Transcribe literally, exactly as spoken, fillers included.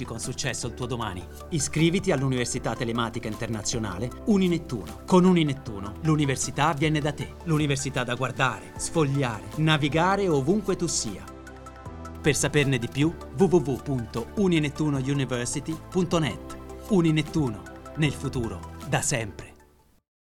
costruisci con successo il tuo domani. Iscriviti all'Università Telematica Internazionale Uninettuno. Con Uninettuno l'università viene da te. L'università da guardare, sfogliare, navigare ovunque tu sia. Per saperne di più, w w w punto uninettunouniversity punto net. Uninettuno, nel futuro, da sempre.